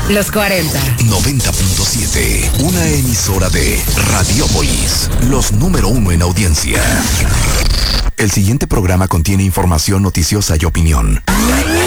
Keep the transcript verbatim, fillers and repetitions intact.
Los cuarenta. noventa punto siete. Una emisora de Radiopolis. Los número uno en audiencia. El siguiente programa contiene información noticiosa y opinión.